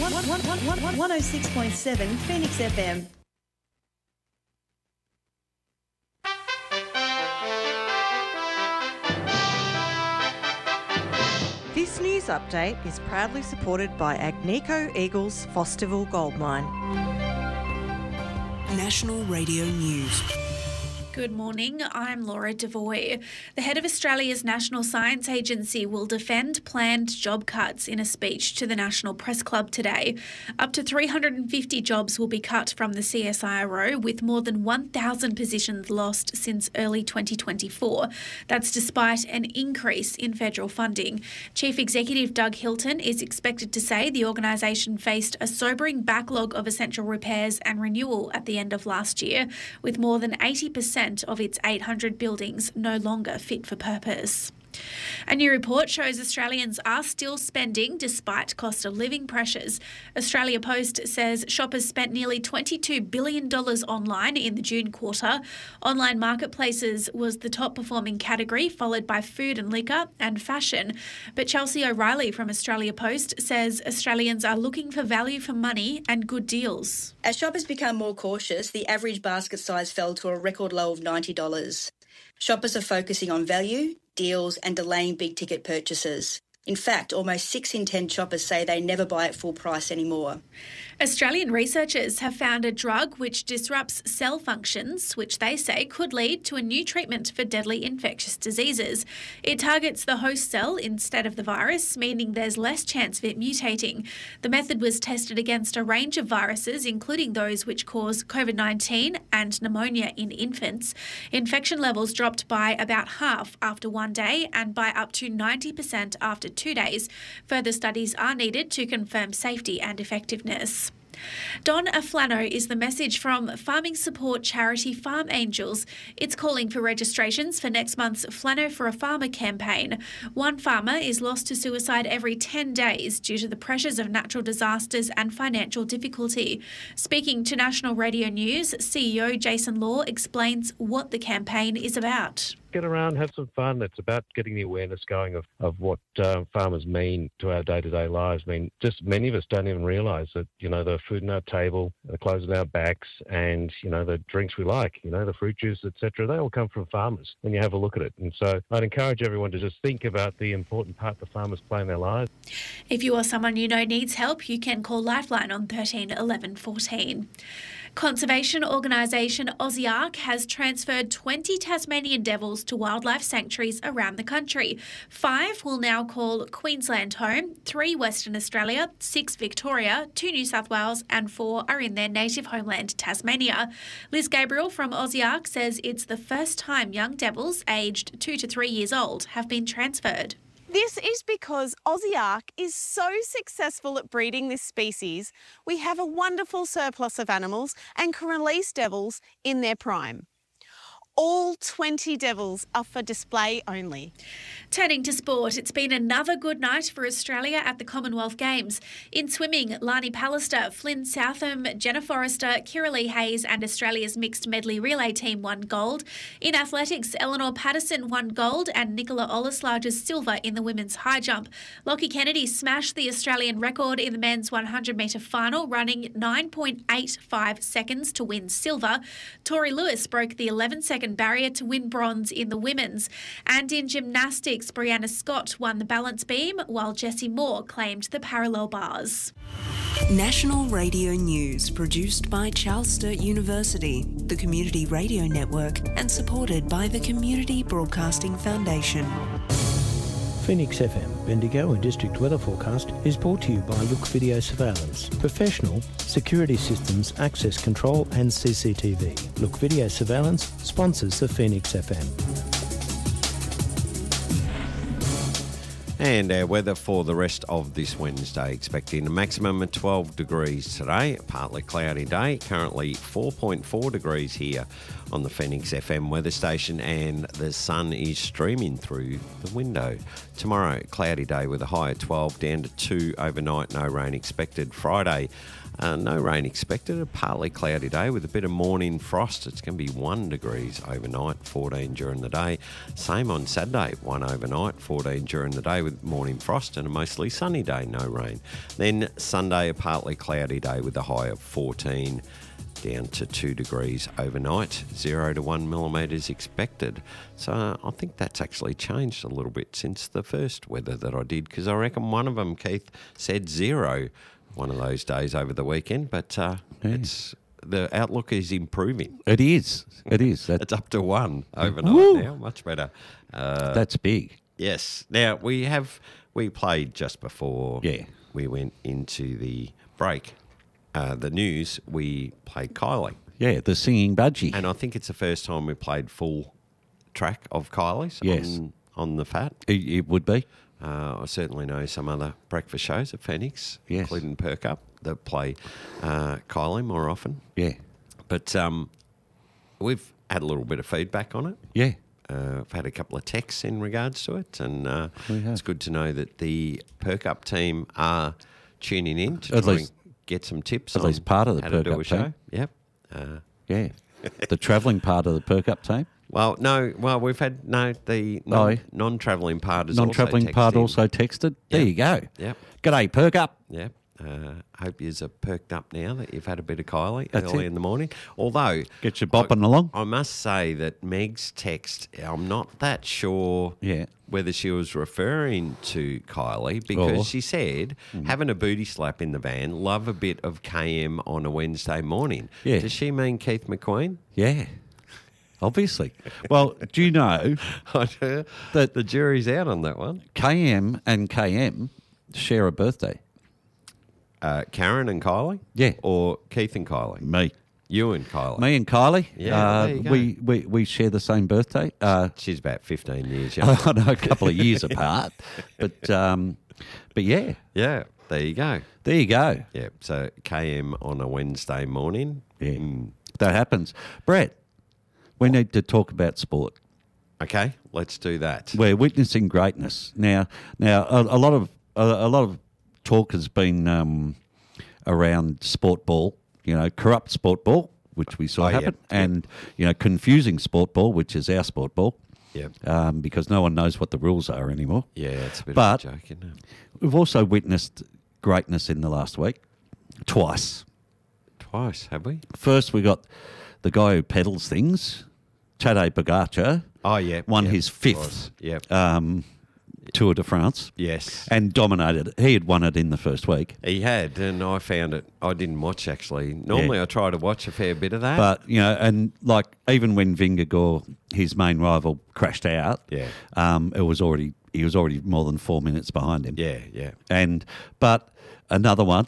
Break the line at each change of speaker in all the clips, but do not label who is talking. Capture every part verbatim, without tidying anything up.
one oh six point seven Phoenix F M.
This news update is proudly supported by Agnico Eagles Fosterville Gold Mine.
National Radio News.
Good morning, I'm Laura Devoy. The head of Australia's National Science Agency will defend planned job cuts in a speech to the National Press Club today. Up to three hundred fifty jobs will be cut from the C S I R O, with more than one thousand positions lost since early twenty twenty-four. That's despite an increase in federal funding. Chief Executive Doug Hilton is expected to say the organisation faced a sobering backlog of essential repairs and renewal at the end of last year, with more than eighty percent of its eight hundred buildings no longer fit for purpose. A new report shows Australians are still spending despite cost of living pressures. Australia Post says shoppers spent nearly twenty-two billion dollars online in the June quarter. Online marketplaces was the top performing category, followed by food and liquor and fashion. But Chelsea O'Reilly from Australia Post says Australians are looking for value for money and good deals.
As shoppers become more cautious, the average basket size fell to a record low of ninety dollars. Shoppers are focusing on value, deals and delaying big-ticket purchases. In fact, almost six in ten shoppers say they never buy at full price anymore.
Australian researchers have found a drug which disrupts cell functions, which they say could lead to a new treatment for deadly infectious diseases. It targets the host cell instead of the virus, meaning there's less chance of it mutating. The method was tested against a range of viruses, including those which cause COVID nineteen and pneumonia in infants. Infection levels dropped by about half after one day and by up to ninety percent after two days. Further studies are needed to confirm safety and effectiveness. Don Aflano is the message from farming support charity Farm Angels. It's calling for registrations for next month's Flano for a Farmer campaign. One farmer is lost to suicide every ten days due to the pressures of natural disasters and financial difficulty. Speaking to National Radio News, C E O Jason Law explains what the campaign is about.
Get around, have some fun. It's about getting the awareness going of, of what uh, farmers mean to our day-to-day lives. I mean, just many of us don't even realise that, you know, the food on our table, the clothes on our backs and, you know, the drinks we like, you know, the fruit juice, et cetera, they all come from farmers when you have a look at it. And so I'd encourage everyone to just think about the important part the farmers play in their lives.
If you or someone you know needs help, you can call Lifeline on thirteen eleven fourteen. Conservation organisation Aussiark has transferred twenty Tasmanian devils to wildlife sanctuaries around the country. Five will now call Queensland home, three Western Australia, six Victoria, two New South Wales and four are in their native homeland, Tasmania. Liz Gabriel from Aussiark says it's the first time young devils aged two to three years old have been transferred.
This is because Aussiark is so successful at breeding this species, we have a wonderful surplus of animals and can release devils in their prime. All twenty devils are for display only.
Turning to sport, it's been another good night for Australia at the Commonwealth Games. In swimming, Lani Pallister, Flynn Southam, Jenna Forrester, Kiralee Hayes and Australia's mixed medley relay team won gold. In athletics, Eleanor Patterson won gold and Nicola Olaslages silver in the women's high jump. Lockie Kennedy smashed the Australian record in the men's one hundred metre final, running nine point eight five seconds to win silver. Tori Lewis broke the eleven second barrier to win bronze in the women's. And in gymnastics, Brianna Scott won the balance beam, while Jessie Moore claimed the parallel bars.
National Radio News, produced by Charles Sturt University, the Community Radio Network, and supported by the Community Broadcasting Foundation.
Phoenix F M, Bendigo and District Weather Forecast is brought to you by Look Video Surveillance. Professional security systems, access control and C C T V. Look Video Surveillance sponsors the Phoenix F M.
And our weather for the rest of this Wednesday, expecting a maximum of twelve degrees today, partly cloudy day, currently four point four degrees here on the Phoenix F M weather station, and the sun is streaming through the window. Tomorrow, cloudy day with a high of twelve, down to two overnight, no rain expected. Friday, Uh, no rain expected. A partly cloudy day with a bit of morning frost. It's going to be one degrees overnight, fourteen during the day. Same on Saturday, one overnight, fourteen during the day with morning frost and a mostly sunny day, no rain. Then Sunday, a partly cloudy day with a high of fourteen. Down to two degrees overnight, zero to one millimetres expected. So uh, I think that's actually changed a little bit since the first weather that I did, because I reckon one of them, Keith, said zero one of those days over the weekend, but uh, yeah. it's the outlook is improving.
It is. It is.
It's up to one overnight
Woo.
now, much better. Uh,
that's big.
Yes. Now, we have, we played just before
yeah.
we went into the break. Uh, the news, we played Kylie.
Yeah, the singing budgie.
And I think it's the first time we played full track of Kylie's
yes.
on, on the Fat.
It, it would be.
Uh, I certainly know some other breakfast shows at Phoenix,
yes.
including Perk Up, that play uh, Kylie more often.
Yeah.
But um, we've had a little bit of feedback on it.
Yeah.
Uh, I've had a couple of texts in regards to it, and uh, it's good to know that the Perk Up team are tuning in to
at
try
least,
and get some tips
at
on
least part of the
how
Perk
to do
Up
a show.
team.
Yep. Uh,
yeah. The travelling part of the Perk Up team.
Well, no. Well, we've had no the non,
oh,
non-travelling part is
non-travelling
also
part
in.
also texted. There
yep.
you go.
Yep.
G'day, Perk Up.
Yep. Uh, hope you're perked up now that you've had a bit of Kylie
That's
early
it.
in the morning. Although
get you bopping
I,
along.
I must say that Meg's text, I'm not that sure.
Yeah.
Whether she was referring to Kylie, because
or,
she said mm. having a booty slap in the van, love a bit of K M on a Wednesday morning.
Yeah.
Does she mean Keith McQueen?
Yeah. Obviously. Well, do you know
that the jury's out on that one?
K M and K M share a birthday.
Uh, Karen and Kylie?
Yeah.
Or Keith and Kylie?
Me.
You and Kylie?
Me and Kylie.
Yeah,
uh,
there you go.
We, we, we share the same birthday. Uh,
She's about fifteen years younger.
I know, a couple of years apart. But, um, but yeah.
Yeah, there you go.
There you go.
Yeah, so K M on a Wednesday morning.
Yeah,
mm.
that happens. Brett, we need to talk about sport.
Okay, let's do that.
We're witnessing greatness now. Now, a, a lot of a, a lot of talk has been um, around sport ball. You know, corrupt sport ball, which we saw
oh,
happen,
yep,
and
yep.
you know, confusing sport ball, which is our sport ball.
Yeah.
Um, because no one knows what the rules are anymore.
Yeah, it's a bit
but
of a joke, isn't it?
We've also witnessed greatness in the last week, twice.
Twice, have we?
First, we got the guy who peddles things, Tadej Pogacar.
Oh, yeah.
Won
yep,
his fifth
yep.
um, Tour de France.
Yes.
And dominated it. He had won it in the first week.
He had, and I found it, I didn't watch actually. Normally
Yeah.
I try to watch a fair bit of that.
But, you know, and like even when Vingegaard, his main rival, crashed out,
yeah.
um, it was already, he was already more than four minutes behind him.
Yeah, yeah.
And, but another one,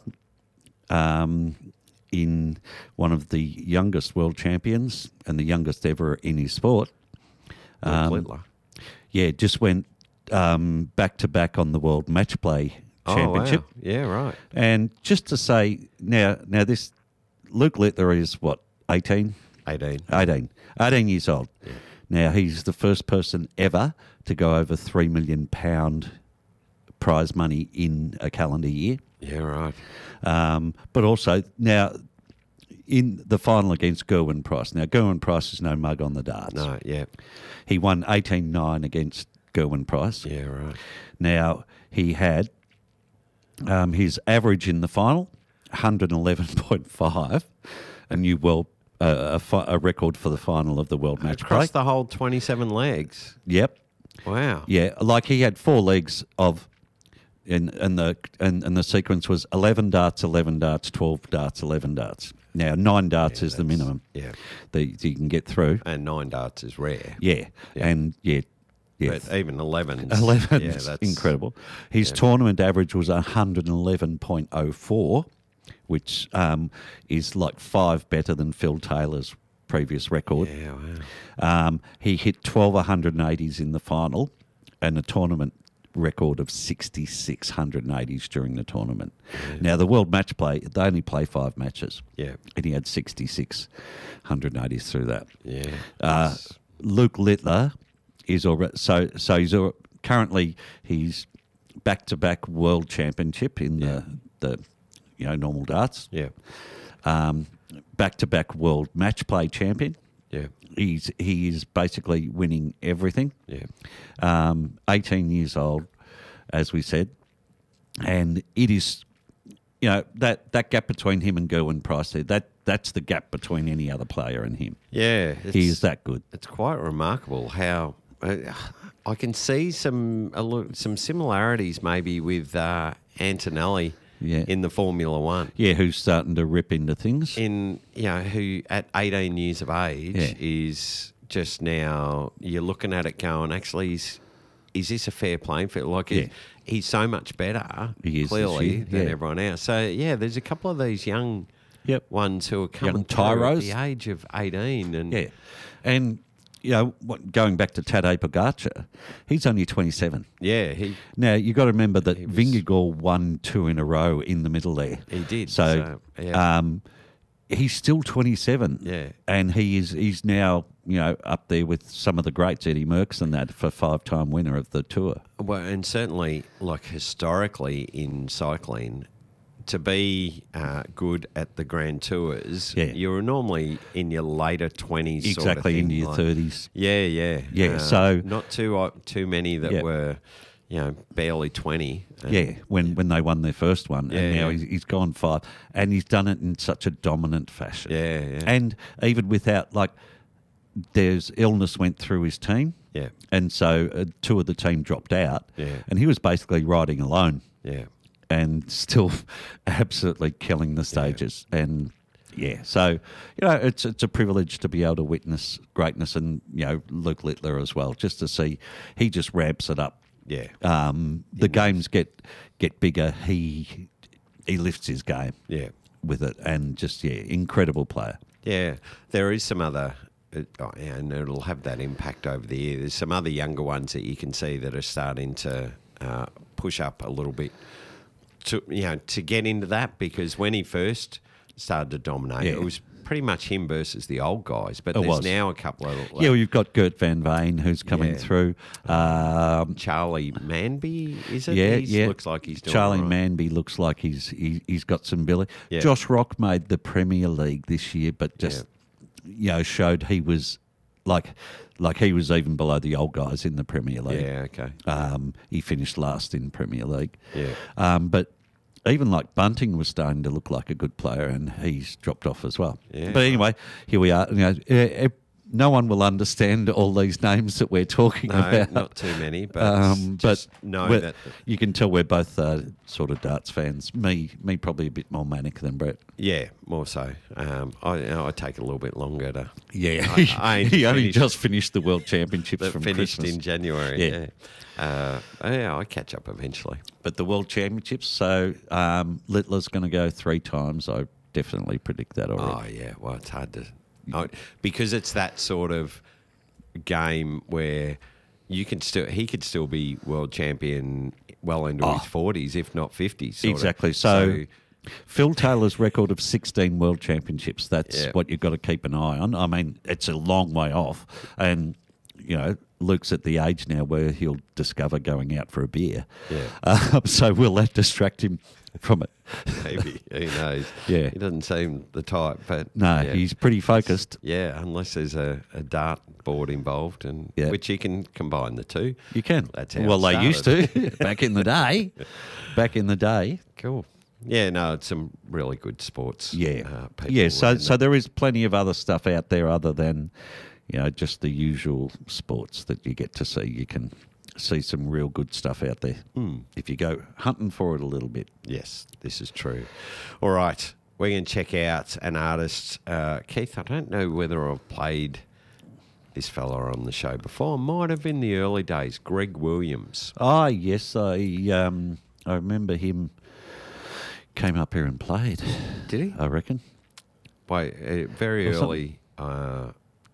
um, in one of the youngest world champions and the youngest ever in his sport.
Um, Littler.
Yeah, just went um, back to back on the World Match Play Championship.
Oh, wow. Yeah, right.
And just to say, now, now this Luke Littler is what, eighteen?
eighteen.
eighteen. eighteen years old.
Yeah.
Now, he's the first person ever to go over three million pounds prize money in a calendar year.
Yeah, right.
Um, but also, now, in the final against Gerwyn Price. Now, Gerwyn Price is no mug on the darts.
No, yeah.
He won eighteen nine against Gerwyn Price.
Yeah, right.
Now, he had um, his average in the final, one eleven point five, a new world, uh, a, fi- a record for the final of the World Match Play.
Across the whole twenty-seven legs.
Yep.
Wow.
Yeah, like he had four legs of, and and the and, and the sequence was eleven darts, eleven darts, twelve darts, eleven darts. Now nine darts
Yeah,
is the minimum.
Yeah.
That you can get through.
And nine darts is rare.
Yeah,
Yeah.
and yeah, yeah.
But even eleven.
eleven
Yeah,
is
that's
incredible. His
yeah.
tournament average was one eleven point oh four, which um, is like five better than Phil Taylor's previous record.
Yeah, wow.
Um, he hit twelve one eighties in the final and a tournament record of sixty-six one eighties during the tournament.
Yeah.
Now, the World Match Play, they only play five matches.
Yeah.
And he had sixty-six one eighties through that.
Yeah.
Uh, Luke Littler is already, so, so he's al- currently, he's back-to-back world championship in
Yeah.
the, the you know, normal darts.
Yeah.
Um, back-to-back world match play champion.
Yeah.
He's he is basically winning everything.
Yeah.
Um, eighteen years old, as we said, and it is, you know, that, that gap between him and Gerwyn Price there, that that's the gap between any other player and him.
Yeah.
He is that good.
It's quite remarkable how uh, I can see some a lo- some similarities maybe with uh, Antonelli.
Yeah.
In the Formula One.
Yeah, who's starting to rip into things.
In, you know, who at eighteen years of age
Yeah.
is just now, you're looking at it going, actually, is, is this a fair playing field? Like,
Yeah.
he, he's so much better,
He is this
clearly,
year,
than
yeah.
everyone else. So, yeah, there's a couple of these young
Yep.
ones who are coming
Young
through at
tyros.
the age of eighteen. And
Yeah. And, you know, what, going back to Tadej Pogacar, he's only twenty-seven.
Yeah, he
Now, you've got to remember that
was-
Vingegaard won two in a row in the middle there.
He did,
So,
so, yeah.
um, he's still twenty-seven.
Yeah.
And he is he's now, you know, up there with some of the greats, Eddie Merckx and that, for five-time winner of the Tour.
Well, and certainly, like historically in cycling, to be uh, good at the Grand Tours,
Yeah.
you're normally in your later twenties,
Exactly,
sort of thing,
into your
like-
thirties.
Yeah, yeah,
Yeah,
Uh,
so-
not too uh, too many that
Yeah.
were, you know, barely twenty. And-
Yeah, when, when they won their first one.
Yeah,
and now
yeah.
he's, he's gone five. And he's done it in such a dominant fashion.
Yeah, yeah.
And even without, like, there's illness went through his team.
Yeah.
And so uh, two of the team dropped out.
Yeah.
And he was basically riding alone.
Yeah.
And still absolutely killing the stages. And yeah, so, you know, it's it's a privilege to be able to witness greatness, and, you know, Luke Littler as well, just to see he just ramps it up.
Yeah.
Um, the games get get bigger. He he lifts his game.
Yeah.
With it, and just yeah, incredible player.
Yeah, there is some other, uh, oh, yeah, and it'll have that impact over the year. There's some other younger ones that you can see that are starting to uh, push up a little bit to, you know, to get into that, because when he first started to dominate,
Yeah.
it was pretty much him versus the old guys. But
It
there's
was.
now a couple of like,
Yeah, well, you've got Gert van Veen who's coming
Yeah.
through. Um,
Charlie Manby, is it?
yeah,
He's,
yeah.
looks like he's doing
Charlie
all right.
Manby looks like he's he, he's got some ability.
Yeah.
Josh Rock made the Premier League this year, but just you know showed he was like like he was even below the old guys in the Premier League.
Yeah, okay.
Um, he finished last in Premier League.
Yeah.
Um, but even like Bunting was starting to look like a good player, and he's dropped off as well.
Yeah.
But anyway, here we are. You know, eh, eh, no one will understand all these names that we're talking
No,
about.
not too many, but
um,
just
but
know
we're-
that-
you can tell we're both uh, sort of darts fans. Me, me probably a bit more manic than Brett.
Yeah, more so. Um, I, you know, I take a little bit longer to.
Yeah,
I, I
he only
finished-
just finished the World Championships
that
from
finished
Christmas.
in January.
Yeah.
Yeah, uh, yeah, I catch up eventually.
But the World Championships, so um, Littler's going to go three times. I definitely predict that
Oh
already.
yeah, well, it's hard to I, because it's that sort of game where you can still he could still be world champion well into
Oh.
his forties, if not fifties. sort of.
Exactly. So, Phil Taylor's record of sixteen World Championships, that's
Yeah.
what you've got to keep an eye on. I mean, it's a long way off. And, you know, Luke's at the age now where he'll discover going out for a beer.
Yeah.
Um, so will that distract him from it?
maybe who knows?
Yeah.
he doesn't seem the type, but
No,
yeah.
he's pretty focused.
Yeah, unless there's a, a dart board involved, and
Yeah.
which you can combine the two.
You can.
That's how
well,
it
they used
started.
to back in the day. Back in the day.
Cool. Yeah, no, it's some really good sports.
Yeah,
uh, people
yeah. So,
in
so
it.
there is plenty of other stuff out there other than, you know, just the usual sports that you get to see. You can see some real good stuff out there
Mm.
if you go hunting for it a little bit.
Yes, this is true. All right, we're going to check out an artist. Uh, Keith, I don't know whether I've played this fella on the show before. Might have in the early days. Greg Williams.
Ah, yes, I um, I remember him came up here and played.
Did he?
I reckon.
Wait, uh, very
Or something.
early uh,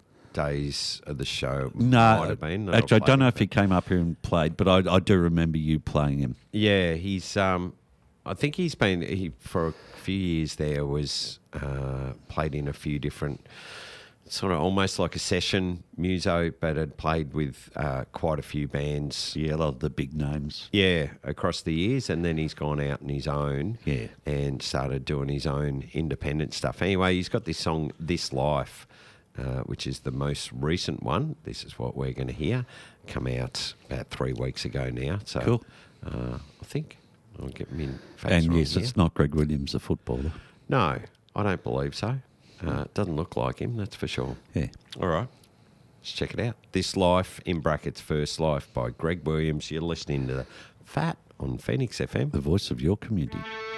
days of the show.
No,
might have been. that
actually, I
played
don't know
him.
if he came up here and played, but I, I do remember you playing him.
Yeah, he's. Um, I think he's been he for a few years. There was uh, played in a few different sort of almost like a session muso, but had played with uh, quite a few bands.
Yeah, a lot of the big names.
Yeah, across the years, and then he's gone out on his own.
Yeah.
And started doing his own independent stuff. Anyway, he's got this song, This Life, uh, which is the most recent one. This is what we're going to hear. Come out about three weeks ago now. So
Cool.
Uh, I think I'll get him in.
And yes, it's not Greg Williams, the footballer.
No, I don't believe so. Uh, it doesn't look like him, that's for sure.
Yeah.
All right. Let's check it out. This Life, in brackets, First Life by Greg Williams. You're listening to the Fat on Phoenix F M.
The voice of your community.